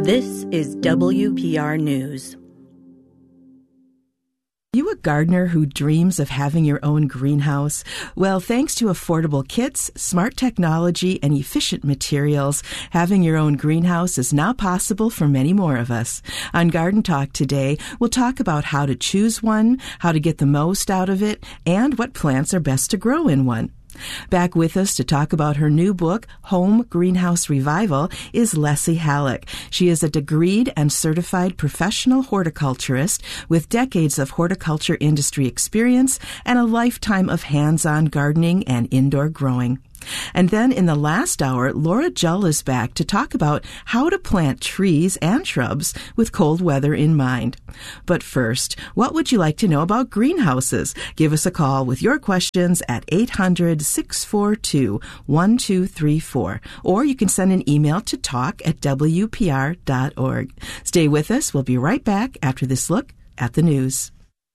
This is WPR News. Are you a gardener who dreams of having your own greenhouse? Well, thanks to affordable kits, smart technology, and efficient materials, having your own greenhouse is now possible for many more of us. On Garden Talk today, we'll talk about how to choose one, how to get the most out of it, and what plants are best to grow in one. Back with us to talk about her new book, Home Greenhouse Revival, is Leslie Halleck. She is a degreed and certified professional horticulturist with decades of horticulture industry experience and a lifetime of hands-on gardening and indoor growing. And then in the last hour, Laura Jull is back to talk about how to plant trees and shrubs with cold weather in mind. But first, what would you like to know about greenhouses? Give us a call with your questions at 800-642-1234. Or you can send an email to talk@wpr.org. Stay with us. We'll be right back after this look at the news.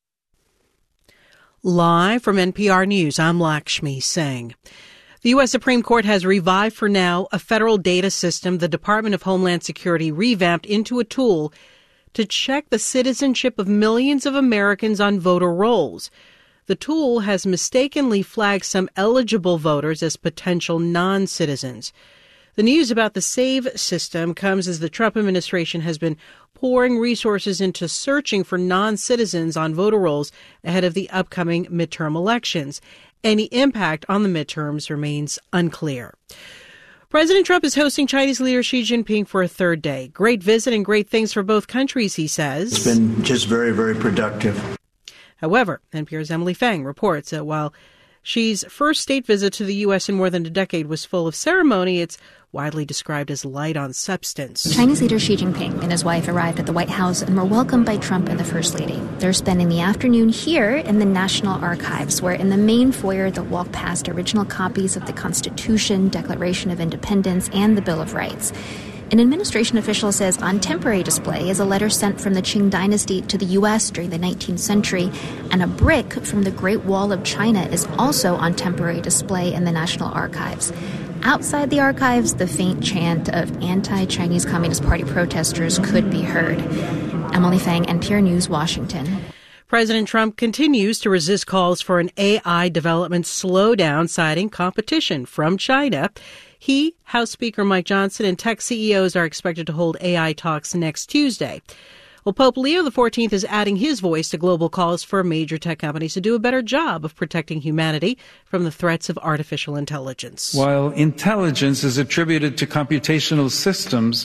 Live from NPR News, I'm Lakshmi Singh. The U.S. Supreme Court has revived for now a federal data system the Department of Homeland Security revamped into a tool to check the citizenship of millions of Americans on voter rolls. The tool has mistakenly flagged some eligible voters as potential non-citizens. The news about the SAVE system comes as the Trump administration has been pouring resources into searching for non-citizens on voter rolls ahead of the upcoming midterm elections. Any impact on the midterms remains unclear. President Trump is hosting Chinese leader Xi Jinping for a third day. Great visit and great things for both countries, he says. It's been just very, very productive. However, NPR's Emily Fang reports that while Xi's first state visit to the U.S. in more than a decade was full of ceremony, it's widely described as light on substance. Chinese leader Xi Jinping and his wife arrived at the White House and were welcomed by Trump and the First Lady. They're spending the afternoon here in the National Archives, where in the main foyer they'll walk past original copies of the Constitution, Declaration of Independence, and the Bill of Rights. An administration official says on temporary display is a letter sent from the Qing dynasty to the U.S. during the 19th century, and a brick from the Great Wall of China is also on temporary display in the National Archives. Outside the archives, the faint chant of anti-Chinese Communist Party protesters could be heard. Emily Fang, NPR News, Washington. President Trump continues to resist calls for an AI development slowdown, citing competition from China. He, House Speaker Mike Johnson, and tech CEOs are expected to hold AI talks next Tuesday. Well, Pope Leo XIV is adding his voice to global calls for major tech companies to do a better job of protecting humanity from the threats of artificial intelligence. While intelligence is attributed to computational systems,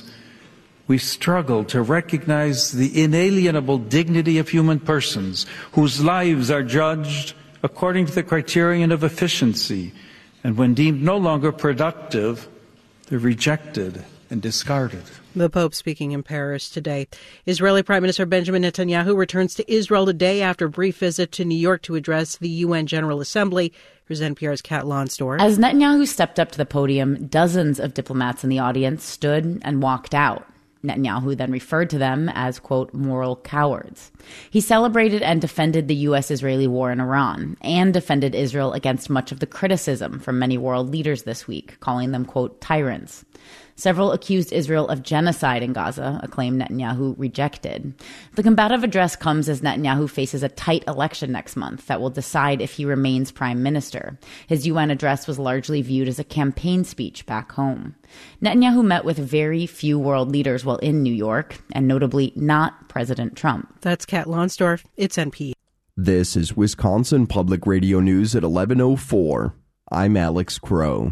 we struggle to recognize the inalienable dignity of human persons whose lives are judged according to the criterion of efficiency, and when deemed no longer productive, they're rejected and discarded. The Pope speaking in Paris today. Israeli Prime Minister Benjamin Netanyahu returns to Israel today after a brief visit to New York to address the UN General Assembly. Here's NPR's Kat Lonsdorf. As Netanyahu stepped up to the podium, dozens of diplomats in the audience stood and walked out. Netanyahu then referred to them as, quote, moral cowards. He celebrated and defended the U.S.-Israeli war in Iran and defended Israel against much of the criticism from many world leaders this week, calling them, quote, tyrants. Several accused Israel of genocide in Gaza, a claim Netanyahu rejected. The combative address comes as Netanyahu faces a tight election next month that will decide if he remains prime minister. His UN address was largely viewed as a campaign speech back home. Netanyahu met with very few world leaders while in New York, and notably not President Trump. That's Kat Lonsdorf. It's NPR. This is Wisconsin Public Radio News at 11:04. I'm Alex Crow.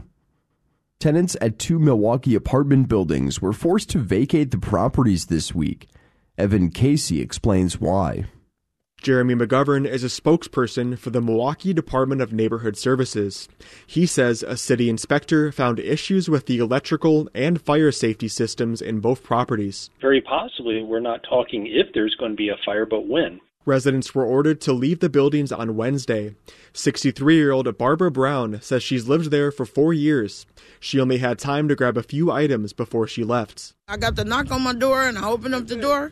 Tenants at 2 Milwaukee apartment buildings were forced to vacate the properties this week. Evan Casey explains why. Jeremy McGovern is a spokesperson for the Milwaukee Department of Neighborhood Services. He says a city inspector found issues with the electrical and fire safety systems in both properties. Very possibly, we're not talking if there's going to be a fire, but when. Residents were ordered to leave the buildings on Wednesday. 63-year-old Barbara Brown says she's lived there for 4 years. She only had time to grab a few items before she left. I got the knock on my door and I opened up the door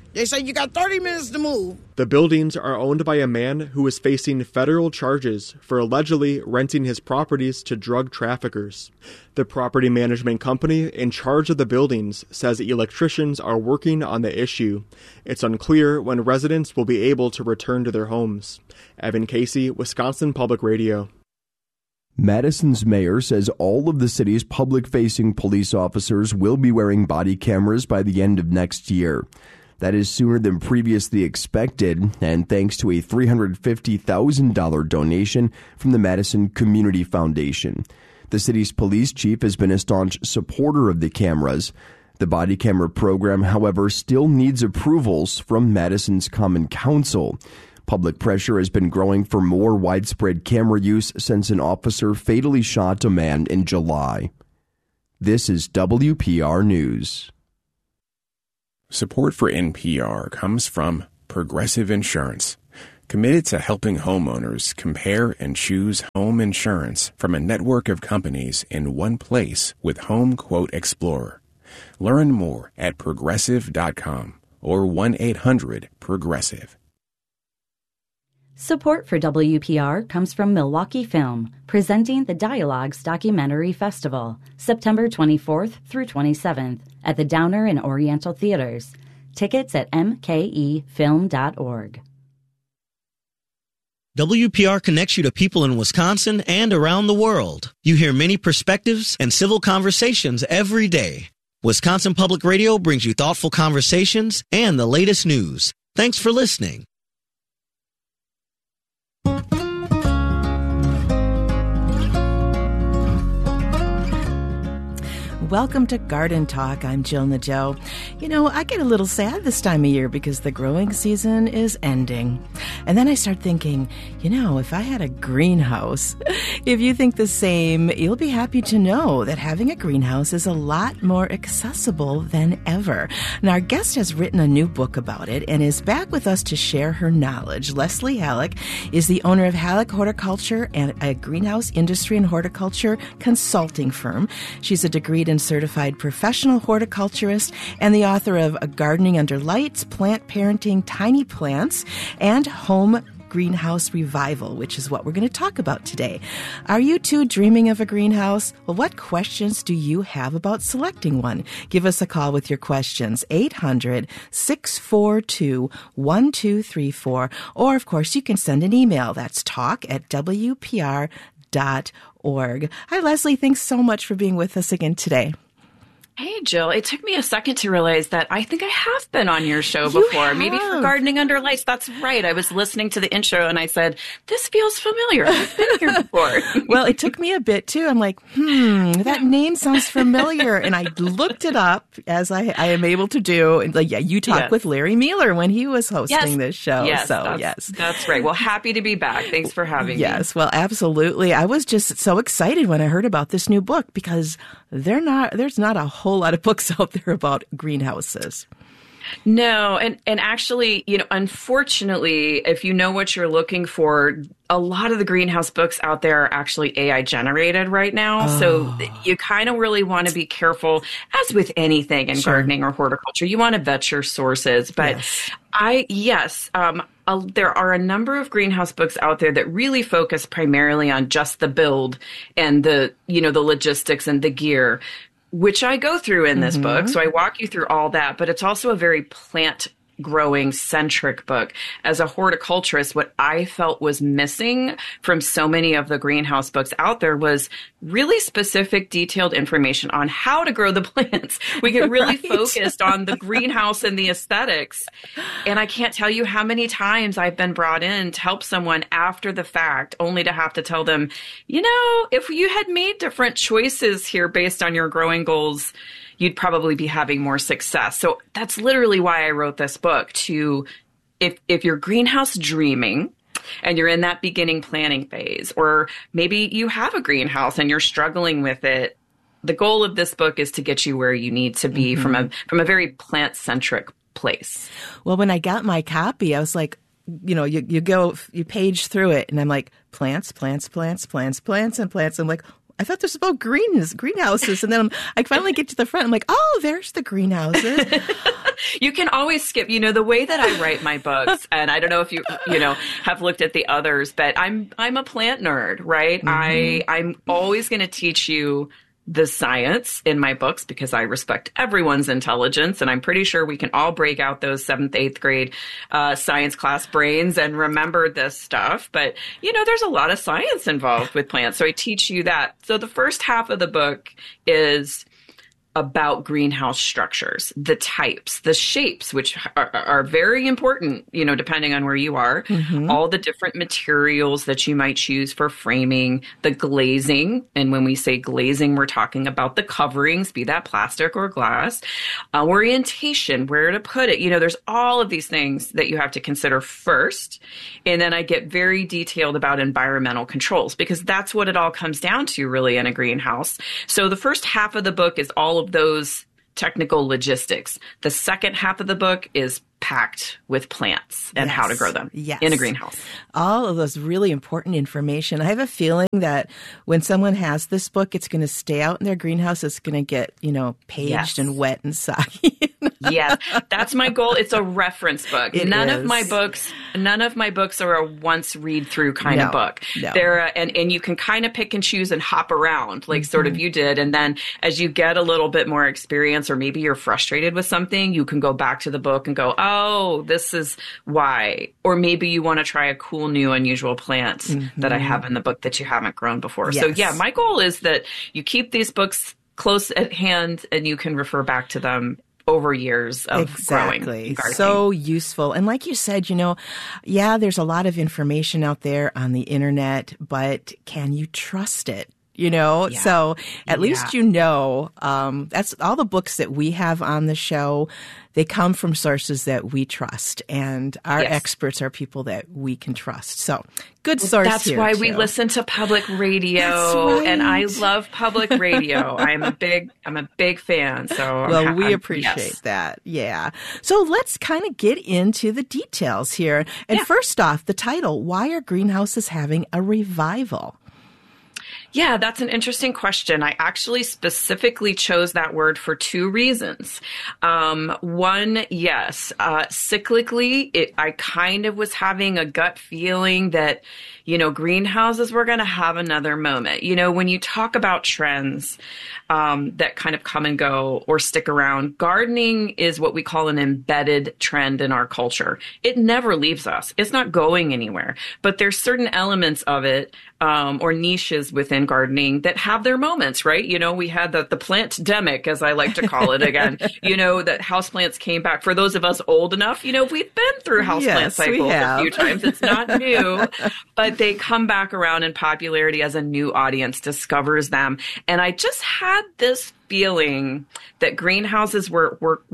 They say you got 30 minutes to move. The buildings are owned by a man who is facing federal charges for allegedly renting his properties to drug traffickers. The property management company in charge of the buildings says electricians are working on the issue. It's unclear when residents will be able to return to their homes. Evan Casey, Wisconsin Public Radio. Madison's mayor says all of the city's public-facing police officers will be wearing body cameras by the end of next year. That is sooner than previously expected, and thanks to a $350,000 donation from the Madison Community Foundation. The city's police chief has been a staunch supporter of the cameras. The body camera program, however, still needs approvals from Madison's Common Council. Public pressure has been growing for more widespread camera use since an officer fatally shot a man in July. This is WPR News. Support for NPR comes from Progressive Insurance, committed to helping homeowners compare and choose home insurance from a network of companies in one place with Home Quote Explorer. Learn more at progressive.com or 1-800-PROGRESSIVE. Support for WPR comes from Milwaukee Film, presenting the Dialogues Documentary Festival, September 24th through 27th at the Downer and Oriental Theaters. Tickets at mkefilm.org. WPR connects you to people in Wisconsin and around the world. You hear many perspectives and civil conversations every day. Wisconsin Public Radio brings you thoughtful conversations and the latest news. Thanks for listening. Welcome to Garden Talk. I'm Jill Nadeau. You know, I get a little sad this time of year because the growing season is ending. And then I start thinking, you know, if I had a greenhouse, if you think the same, you'll be happy to know that having a greenhouse is a lot more accessible than ever. And our guest has written a new book about it and is back with us to share her knowledge. Leslie Halleck is the owner of Halleck Horticulture and a greenhouse industry and horticulture consulting firm. She's a degreed and certified professional horticulturist and the author of Gardening Under Lights, Plant Parenting, Tiny Plants, and Home Greenhouse Revival, which is what we're going to talk about today. Are you too dreaming of a greenhouse? Well, what questions do you have about selecting one? Give us a call with your questions, 800-642-1234, or of course you can send an email. That's talk@wpr.org. Hi, Leslie. Thanks so much for being with us again today. Hey, Jill. It took me a second to realize that I think I have been on your show before. Maybe for Gardening Under Lights. That's right. I was listening to the intro and I said, this feels familiar. I've been here before. Well, it took me a bit too. I'm like, that name sounds familiar. And I looked it up as I am able to do. And like, yeah, you talked with Larry Mueller when he was hosting this show. Yes, so that's right. Well, happy to be back. Thanks for having me. Yes, well, absolutely. I was just so excited when I heard about this new book because there's not a whole lot of books out there about greenhouses. No, and actually, you know, unfortunately, if you know what you're looking for, a lot of the greenhouse books out there are actually AI generated right now. So you kind of really want to be careful, as with anything in gardening or horticulture. You want to vet your sources. But there are a number of greenhouse books out there that really focus primarily on just the build and the logistics and the gear, which I go through in this book. So I walk you through all that, but it's also a very plant growing centric book. As a horticulturist, what I felt was missing from so many of the greenhouse books out there was really specific, detailed information on how to grow the plants. We get really focused on the greenhouse and the aesthetics. And I can't tell you how many times I've been brought in to help someone after the fact, only to have to tell them, you know, if you had made different choices here based on your growing goals, you'd probably be having more success. So that's literally why I wrote this book, to if you're greenhouse dreaming and you're in that beginning planning phase, or maybe you have a greenhouse and you're struggling with it, the goal of this book is to get you where you need to be from a very plant-centric place. Well, when I got my copy, I was like, you know, you page through it and I'm like, plants, plants, plants, plants, plants, and plants. I'm like, I thought this was about greenhouses. And then I finally get to the front. I'm like, oh, there's the greenhouses. You can always skip, the way that I write my books, and I don't know if you have looked at the others, but I'm a plant nerd, right? Mm-hmm. I'm always going to teach you the science in my books because I respect everyone's intelligence. And I'm pretty sure we can all break out those 7th, 8th grade science class brains and remember this stuff. But, there's a lot of science involved with plants. So I teach you that. So the first half of the book is about greenhouse structures, the types, the shapes, which are very important, depending on where you are, all the different materials that you might choose for framing, the glazing. And when we say glazing, we're talking about the coverings, be that plastic or glass, orientation, where to put it. There's all of these things that you have to consider first. And then I get very detailed about environmental controls because that's what it all comes down to really in a greenhouse. So the first half of the book is all of those technical logistics. The second half of the book is packed with plants and how to grow them in a greenhouse. All of those really important information. I have a feeling that when someone has this book, it's going to stay out in their greenhouse. It's going to get, paged and wet and soggy. Yes, that's my goal. It's a reference book. None of my books are a once read through kind of book. No. They're and you can kind of pick and choose and hop around like sort of you did. And then as you get a little bit more experience, or maybe you're frustrated with something, you can go back to the book and go, oh, this is why. Or maybe you want to try a cool, new, unusual plant that I have in the book that you haven't grown before. Yes. So yeah, my goal is that you keep these books close at hand and you can refer back to them over years of growing. Exactly. So useful. And like you said, there's a lot of information out there on the internet, but can you trust it? So at least that's all the books that we have on the show. They come from sources that we trust, and our experts are people that we can trust. So good source. That's why we listen to public radio, and I love public radio. I'm a big fan. So we appreciate that. Yeah. So let's kind of get into the details here. And first off, the title: Why are greenhouses having a revival? Yeah, that's an interesting question. I actually specifically chose that word for 2 reasons. One, cyclically, I kind of was having a gut feeling that, greenhouses were going to have another moment. When you talk about trends that kind of come and go or stick around, gardening is what we call an embedded trend in our culture. It never leaves us. It's not going anywhere. But there's certain elements of it or niches within gardening that have their moments, right? We had the plant-demic, as I like to call it again, that houseplants came back. For those of us old enough, we've been through houseplant cycles a few times. It's not new, but they come back around in popularity as a new audience discovers them. And I just had this feeling that greenhouses were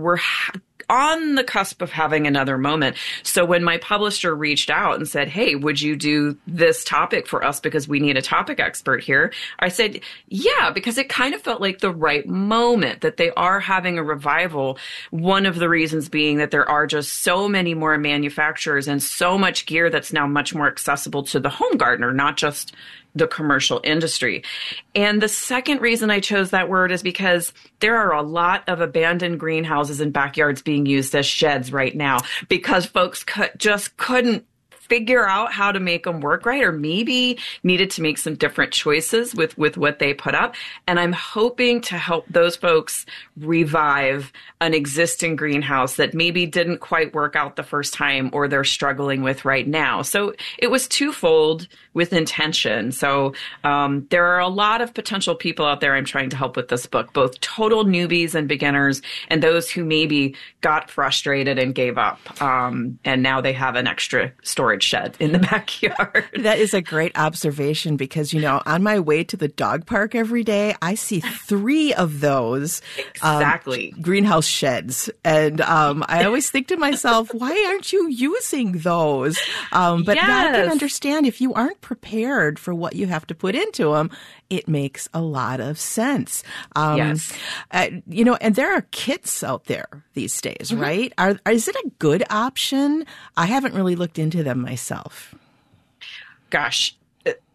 on the cusp of having another moment. So when my publisher reached out and said, hey, would you do this topic for us because we need a topic expert here? I said, yeah, because it kind of felt like the right moment that they are having a revival. One of the reasons being that there are just so many more manufacturers and so much gear that's now much more accessible to the home gardener, not just the commercial industry. And the second reason I chose that word is because there are a lot of abandoned greenhouses and backyards being used as sheds right now because folks just couldn't figure out how to make them work right, or maybe needed to make some different choices with what they put up. And I'm hoping to help those folks revive an existing greenhouse that maybe didn't quite work out the first time or they're struggling with right now. So it was twofold with intention. So there are a lot of potential people out there I'm trying to help with this book, both total newbies and beginners, and those who maybe got frustrated and gave up. And now they have an extra storage shed in the backyard. That is a great observation because, on my way to the dog park every day, I see 3 of those greenhouse sheds. And I always think to myself, why aren't you using those? But now I can understand if you aren't prepared for what you have to put into them, it makes a lot of sense. And there are kits out there these days, right? Is it a good option? I haven't really looked into them myself. Gosh,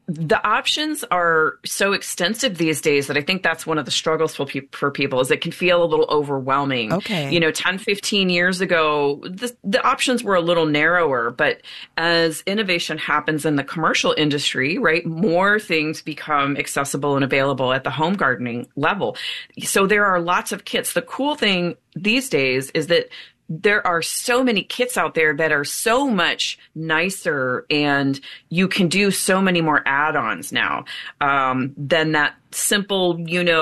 The options are so extensive these days that I think that's one of the struggles for people is it can feel a little overwhelming. Okay. 10, 15 years ago, the options were a little narrower, but as innovation happens in the commercial industry, right, more things become accessible and available at the home gardening level. So there are lots of kits. The cool thing these days is that there are so many kits out there that are so much nicer, and you can do so many more add-ons now than that simple,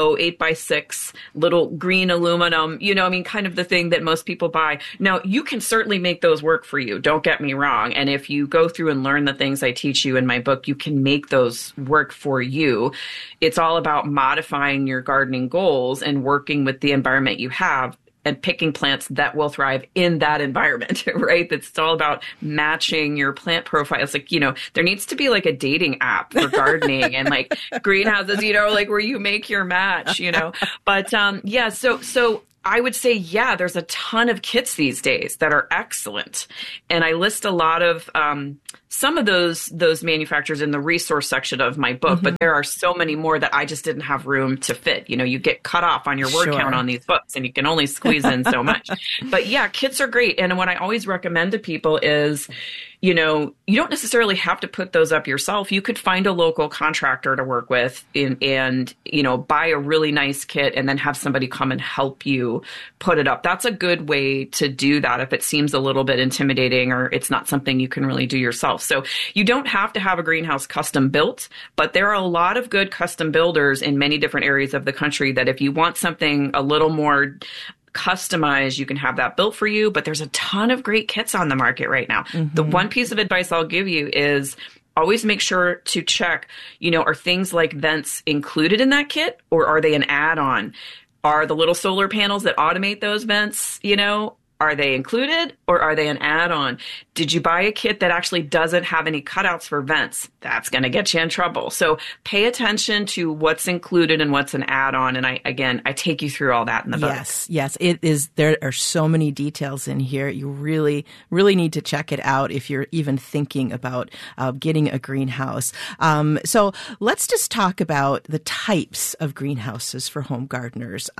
8x6 little green aluminum, kind of the thing that most people buy. Now, you can certainly make those work for you. Don't get me wrong. And if you go through and learn the things I teach you in my book, you can make those work for you. It's all about modifying your gardening goals and working with the environment you have and picking plants that will thrive in that environment, right? That's all about matching your plant profile. It's like, there needs to be like a dating app for gardening and like greenhouses, like where you make your match, But so I would say, there's a ton of kits these days that are excellent. And I list a lot of some of those manufacturers in the resource section of my book, but there are so many more that I just didn't have room to fit. You get cut off on your word count on these books and you can only squeeze in so much. But kits are great. And what I always recommend to people is, you don't necessarily have to put those up yourself. You could find a local contractor to work with and buy a really nice kit and then have somebody come and help you put it up. That's a good way to do that if it seems a little bit intimidating or it's not something you can really do yourself. So you don't have to have a greenhouse custom built, but there are a lot of good custom builders in many different areas of the country that if you want something a little more customized, you can have that built for you. But there's a ton of great kits on the market right now. The one piece of advice I'll give you is always make sure to check, are things like vents included in that kit or are they an add-on? Are the little solar panels that automate those vents, are they included or are they an add-on? Did you buy a kit that actually doesn't have any cutouts for vents? That's going to get you in trouble. So pay attention to what's included and what's an add-on. And I take you through all that in the book. Yes, it is. There are so many details in here. You really, really need to check it out if you're even thinking about getting a greenhouse. So let's just talk about the types of greenhouses for home gardeners.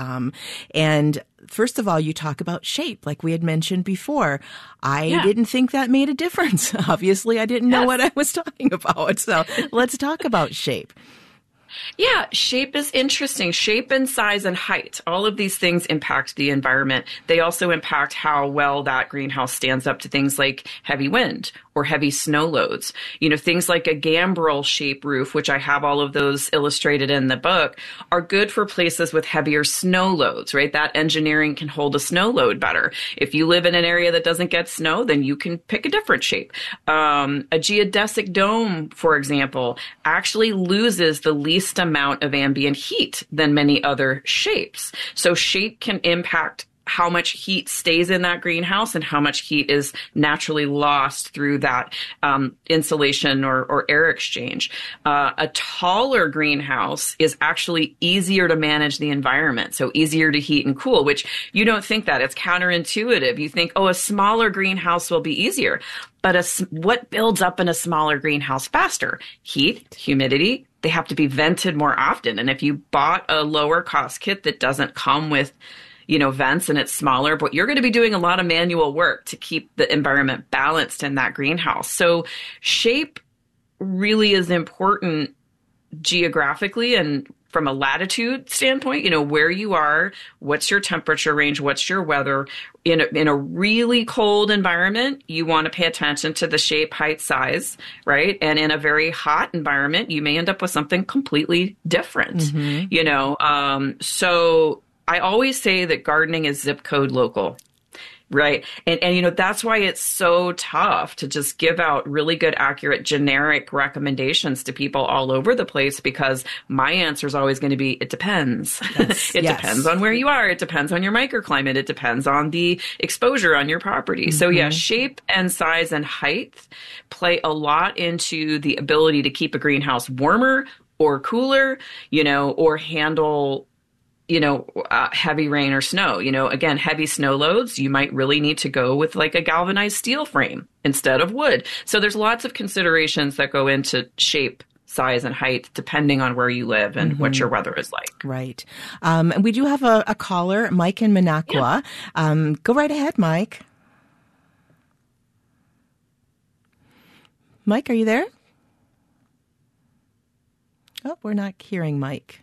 And first of all, you talk about shape, like we had mentioned before. I didn't think that made a difference. Obviously, I didn't know what I was talking about. So let's talk about shape. Yeah, shape is interesting. Shape and size and height. All of these things impact the environment. They also impact how well that greenhouse stands up to things like heavy wind or heavy snow loads. Things like a gambrel shape roof, which I have all of those illustrated in the book, are good for places with heavier snow loads, right? That engineering can hold a snow load better. If you live in an area that doesn't get snow, then you can pick a different shape. A geodesic dome, for example, actually loses the least amount of ambient heat than many other shapes. So shape can impact how much heat stays in that greenhouse and how much heat is naturally lost through that insulation or air exchange. A taller greenhouse is actually easier to manage the environment, so easier to heat and cool, which you don't think that. It's counterintuitive. You think, a smaller greenhouse will be easier. But what builds up in a smaller greenhouse faster? Heat, humidity. They have to be vented more often. And if you bought a lower cost kit that doesn't come with vents and it's smaller, but you're going to be doing a lot of manual work to keep the environment balanced in that greenhouse. So shape really is important geographically and from a latitude standpoint, where you are, what's your temperature range, what's your weather. In a really cold environment, you want to pay attention to the shape, height, size, right? And in a very hot environment, you may end up with something completely different, So I always say that gardening is zip code local, right? And that's why it's so tough to just give out really good, accurate, generic recommendations to people all over the place, because my answer is always going to be, it depends. It depends on where you are. It depends on your microclimate. It depends on the exposure on your property. So shape and size and height play a lot into the ability to keep a greenhouse warmer or cooler, or handle heavy rain or snow. Again, heavy snow loads, you might really need to go with like a galvanized steel frame instead of wood. So there's lots of considerations that go into shape size and height depending on where you live and what your weather is like. Right. And we do have a caller, Mike in Minocqua. Yeah. Go right ahead, Mike. Mike, are you there? Oh, we're not hearing Mike.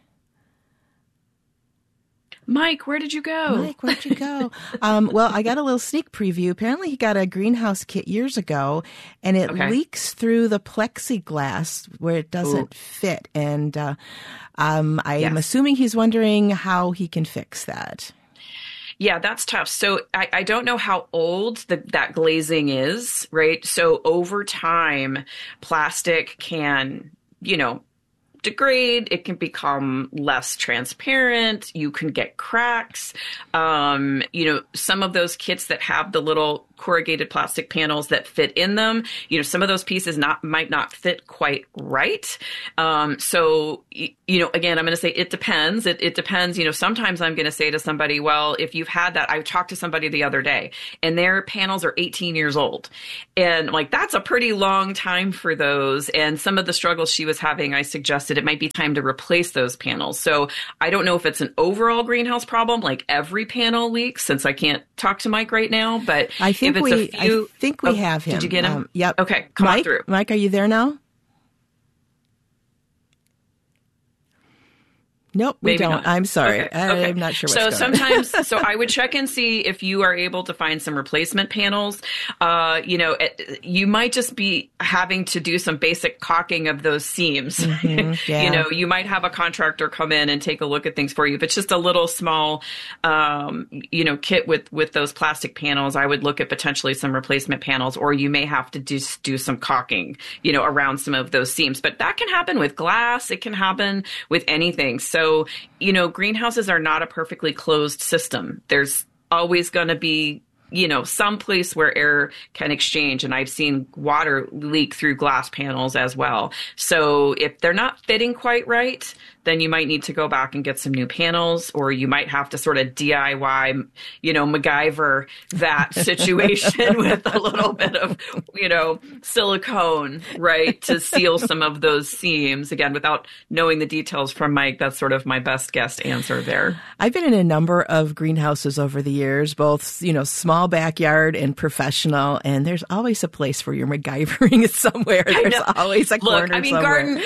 Mike, where did you go? Mike, where'd you go? Well, I got a little sneak preview. Apparently he got a greenhouse kit years ago, and it leaks through the plexiglass where it doesn't fit. And I am assuming he's wondering how he can fix that. Yeah, that's tough. So I don't know how old that glazing is, right? So over time, plastic can, degrade. It can become less transparent. You can get cracks. Some of those kits that have the little corrugated plastic panels that fit in them, some of those pieces might not fit quite right. So again, I'm going to say it depends. It depends. Sometimes I'm going to say to somebody, well, if you've had that, I talked to somebody the other day and their panels are 18 years old. And that's a pretty long time for those. And some of the struggles she was having, I suggested it might be time to replace those panels. So I don't know if it's an overall greenhouse problem, like every panel leaks, since I can't talk to Mike right now, but I think we have him. Did you get him? Yep. Okay, come on through. Mike, are you there now? Nope, we don't. Not. I'm sorry. Okay. I'm not sure what's going on. So I would check and see if you are able to find some replacement panels. You might just be having to do some basic caulking of those seams. Mm-hmm, yeah. You might have a contractor come in and take a look at things for you. If it's just a little small, kit with those plastic panels, I would look at potentially some replacement panels, or you may have to just do some caulking, around some of those seams. But that can happen with glass. It can happen with anything. So, greenhouses are not a perfectly closed system. There's always going to be, some place where air can exchange. And I've seen water leak through glass panels as well. So if they're not fitting quite right, then you might need to go back and get some new panels, or you might have to sort of DIY, MacGyver that situation with a little bit of, silicone, right, to seal some of those seams. Again, without knowing the details from Mike, that's sort of my best guess answer there. I've been in a number of greenhouses over the years, both, small backyard and professional, and there's always a place for your MacGyvering it somewhere. There's always a corner somewhere.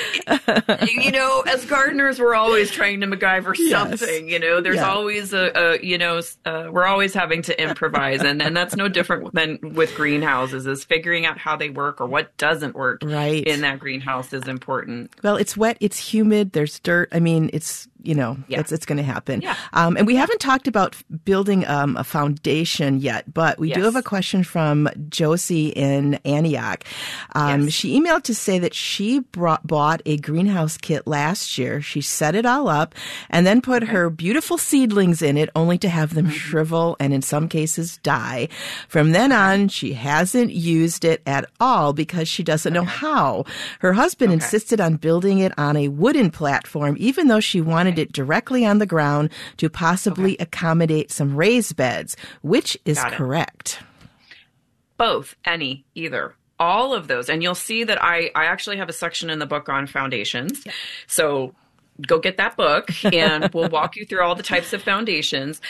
As gardeners, we're always trying to MacGyver something, there's always we're always having to improvise. And that's no different than with greenhouses, is figuring out how they work or what doesn't work in that greenhouse is important. Well, it's wet, it's humid, there's dirt. I mean, it's going to happen. Yeah. And we haven't talked about building a foundation yet, but we do have a question from Josie in Antioch. She emailed to say that she bought a greenhouse kit last year. She set it all up and then put her beautiful seedlings in it, only to have them shrivel and in some cases die. From then on, she hasn't used it at all because she doesn't know how. Her husband insisted on building it on a wooden platform, even though she wanted it directly on the ground to possibly accommodate some raised beds. Which is correct? Both, either. All of those. And you'll see that I actually have a section in the book on foundations. Yeah. So go get that book and we'll walk you through all the types of foundations.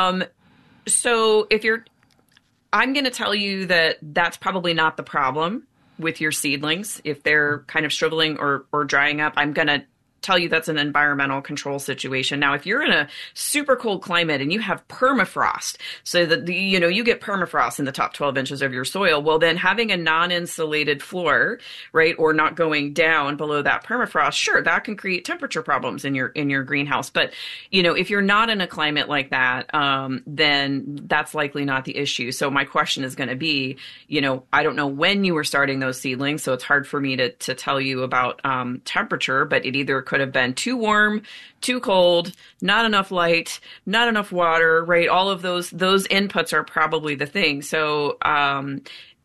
So I'm going to tell you that that's probably not the problem with your seedlings. If they're kind of shriveling or drying up, I'm going to tell you that's an environmental control situation. Now, if you're in a super cold climate and you have permafrost, so that you get permafrost in the top 12 inches of your soil, well, then having a non-insulated floor, right, or not going down below that permafrost, sure, that can create temperature problems in your greenhouse. But if you're not in a climate like that, then that's likely not the issue. So my question is going to be, I don't know when you were starting those seedlings, so it's hard for me to tell you about temperature, but it either could have been too warm, too cold, not enough light, not enough water, right? All of those inputs are probably the thing. So,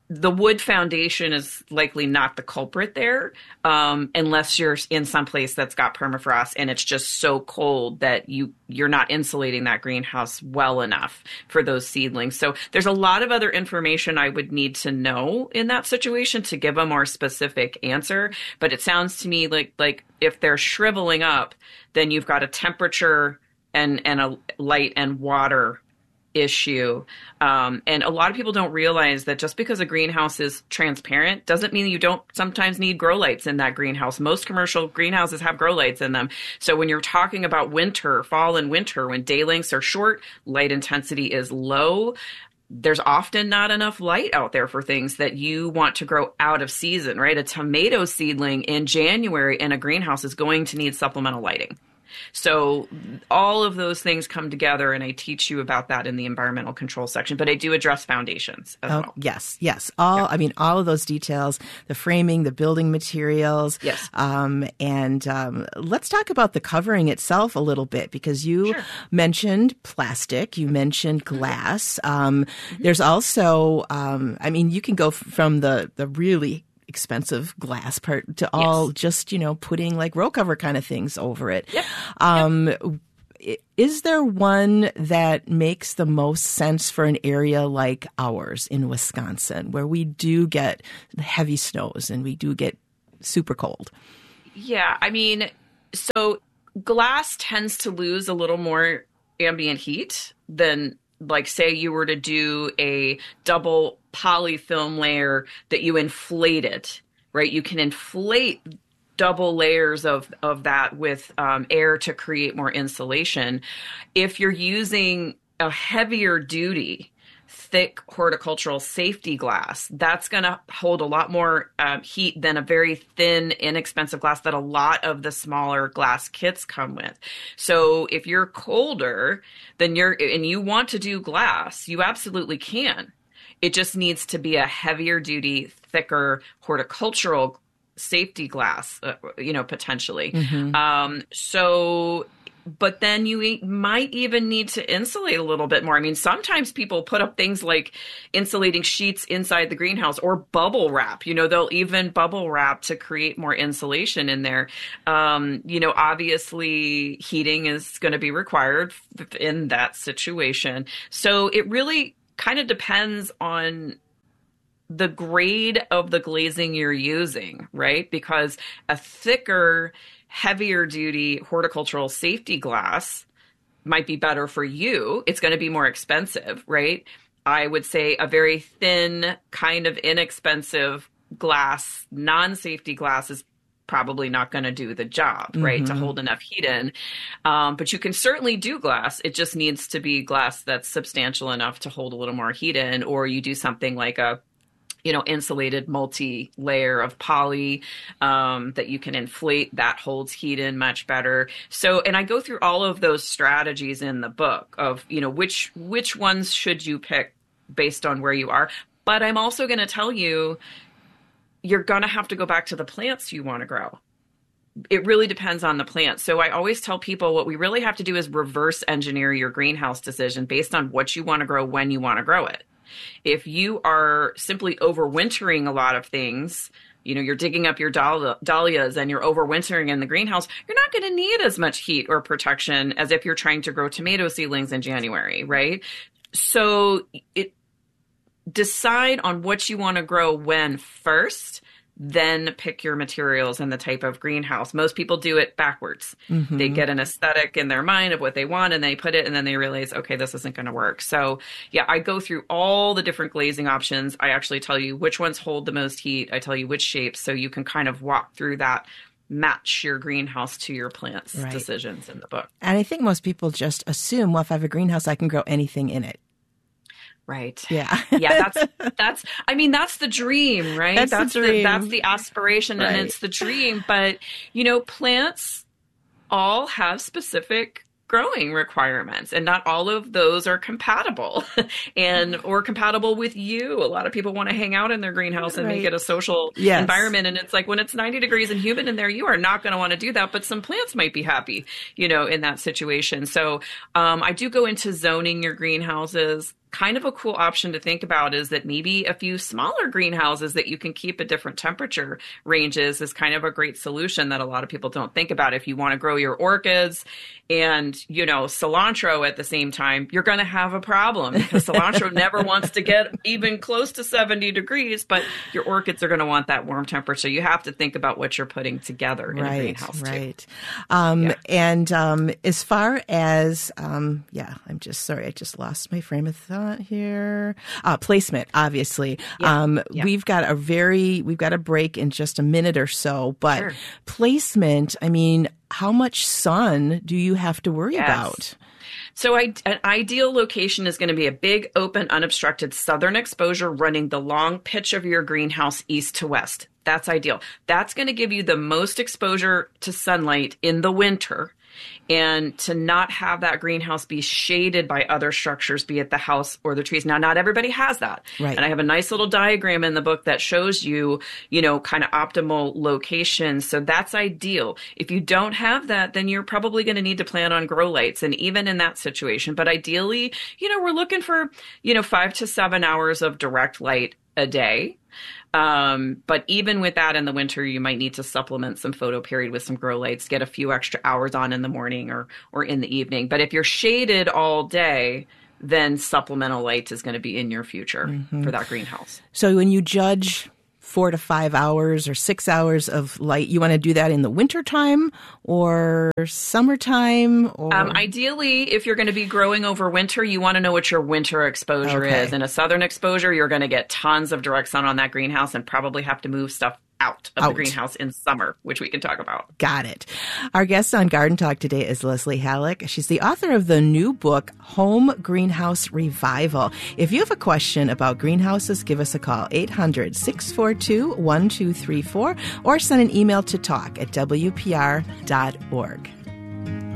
the wood foundation is likely not the culprit there, unless you're in some place that's got permafrost and it's just so cold that you're not insulating that greenhouse well enough for those seedlings. So there's a lot of other information I would need to know in that situation to give a more specific answer. But it sounds to me like if they're shriveling up, then you've got a temperature and a light and water issue. And a lot of people don't realize that just because a greenhouse is transparent doesn't mean you don't sometimes need grow lights in that greenhouse. Most commercial greenhouses have grow lights in them. So when you're talking about winter, fall and winter, when day lengths are short, light intensity is low, there's often not enough light out there for things that you want to grow out of season, right? A tomato seedling in January in a greenhouse is going to need supplemental lighting. So all of those things come together, and I teach you about that in the environmental control section, but I do address foundations as well. Yes. All of those details, the framing, the building materials. Yes. And let's talk about the covering itself a little bit, because you mentioned plastic, you mentioned glass. There's also, you can go from the really expensive glass part to all just, putting like row cover kind of things over it. Is there one that makes the most sense for an area like ours in Wisconsin, where we do get heavy snows and we do get super cold? Yeah, so glass tends to lose a little more ambient heat than, like, say you were to do a double polyfilm layer that you inflated, right? You can inflate double layers of that with air to create more insulation. If you're using a heavier duty, thick horticultural safety glass, that's going to hold a lot more heat than a very thin, inexpensive glass that a lot of the smaller glass kits come with. So if you're colder and you want to do glass, you absolutely can. It just needs to be a heavier duty, thicker horticultural safety glass, potentially. But then you might even need to insulate a little bit more. Sometimes people put up things like insulating sheets inside the greenhouse or bubble wrap. They'll even bubble wrap to create more insulation in there. Obviously heating is going to be required in that situation. So it really kind of depends on the grade of the glazing you're using, right? Because a thicker, heavier duty horticultural safety glass might be better for you. It's going to be more expensive, right? I would say a very thin, kind of inexpensive glass, non-safety glass is probably not going to do the job, right, to hold enough heat in. But you can certainly do glass. It just needs to be glass that's substantial enough to hold a little more heat in, or you do something like a insulated multi-layer of poly that you can inflate, that holds heat in much better. So, and I go through all of those strategies in the book of, which ones should you pick based on where you are. But I'm also going to tell you, you're going to have to go back to the plants you want to grow. It really depends on the plant. So I always tell people what we really have to do is reverse engineer your greenhouse decision based on what you want to grow when you want to grow it. If you are simply overwintering a lot of things, you're digging up your dahlias and you're overwintering in the greenhouse, you're not going to need as much heat or protection as if you're trying to grow tomato seedlings in January, right? So decide on what you want to grow when first, then pick your materials and the type of greenhouse. Most people do it backwards. They get an aesthetic in their mind of what they want and they put it, and then they realize, okay, this isn't going to work. So yeah, I go through all the different glazing options. I actually tell you which ones hold the most heat. I tell you which shapes, so you can kind of walk through that, match your greenhouse to your plants decisions in the book. And I think most people just assume, well, if I have a greenhouse, I can grow anything in it. Right. Yeah. Yeah. That's the dream, right? That's the dream. That's the aspiration, and it's the dream. But, plants all have specific growing requirements, and not all of those are compatible or compatible with you. A lot of people want to hang out in their greenhouse and make it a social environment. And it's like, when it's 90 degrees and humid in there, you are not going to want to do that, but some plants might be happy, in that situation. So, I do go into zoning your greenhouses, kind of a cool option to think about is that maybe a few smaller greenhouses that you can keep at different temperature ranges is kind of a great solution that a lot of people don't think about. If you want to grow your orchids and, cilantro at the same time, you're going to have a problem because cilantro never wants to get even close to 70 degrees, but your orchids are going to want that warm temperature. You have to think about what you're putting together in a greenhouse too. Right. And as far as, I'm just sorry, I just lost my frame of thought here. Placement, obviously. We've got a break in just a minute or so, but placement, I mean, how much sun do you have to worry about? So an ideal location is going to be a big, open, unobstructed southern exposure running the long pitch of your greenhouse east to west. That's ideal. That's going to give you the most exposure to sunlight in the winter, and to not have that greenhouse be shaded by other structures, be it the house or the trees. Now, not everybody has that. Right. And I have a nice little diagram in the book that shows you, kind of optimal locations. So that's ideal. If you don't have that, then you're probably going to need to plan on grow lights. And even in that situation, but ideally, we're looking for, 5 to 7 hours of direct light a day. But even with that in the winter, you might need to supplement some photo period with some grow lights, get a few extra hours on in the morning or in the evening. But if you're shaded all day, then supplemental light is going to be in your future for that greenhouse. So when you judge 4 to 5 hours or 6 hours of light, you want to do that in the wintertime or summertime? Or ideally, if you're going to be growing over winter, you want to know what your winter exposure is. In a southern exposure, you're going to get tons of direct sun on that greenhouse and probably have to move stuff out of the greenhouse in summer, which we can talk about. Got it. Our guest on Garden Talk today is Leslie Halleck. She's the author of the new book, Home Greenhouse Revival. If you have a question about greenhouses, give us a call, 800-642-1234, or send an email to talk@wpr.org.